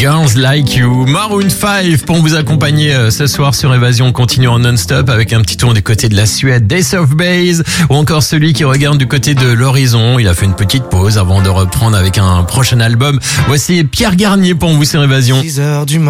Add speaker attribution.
Speaker 1: Girls Like You, Maroon 5 pour vous accompagner ce soir sur Évasion. On continue en non-stop avec un petit tour du côté de la Suède, Days of Base, ou encore celui qui regarde du côté de l'horizon. Il a fait une petite pause avant de reprendre avec un prochain album. Voici Pierre Garnier pour vous sur Évasion.
Speaker 2: 6h du matin.